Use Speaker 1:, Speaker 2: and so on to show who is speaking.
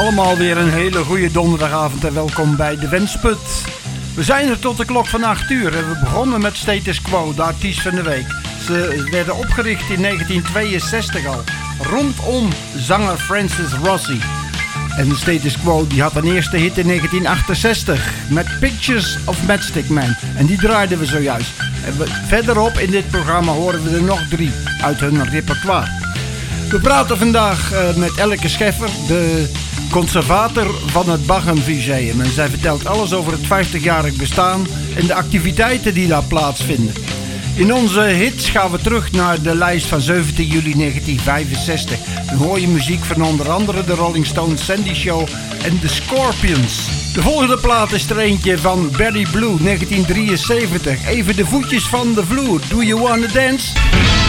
Speaker 1: allemaal weer een hele goede donderdagavond en welkom bij de Wensput. We zijn er tot de klok van 8 uur en we begonnen met Status Quo, de artiest van de week. Ze werden opgericht in 1962 al, rondom zanger Francis Rossi. En de Status Quo die had een eerste hit in 1968 met Pictures of Matchstick Man. En die draaiden we zojuist. En verderop in dit programma horen we er nog 3 uit hun repertoire. We praten vandaag met Elke Scheffer, de conservator van het Baggenmuseum. En zij vertelt alles over het 50-jarig bestaan en de activiteiten die daar plaatsvinden. In onze hits gaan we terug naar de lijst van 17 juli 1965. Dan hoor je muziek van onder andere de Rolling Stones, Sandy Show en de Scorpions. De volgende plaat is er eentje van Barry Blue, 1973. Even de voetjes van de vloer. Do you wanna dance?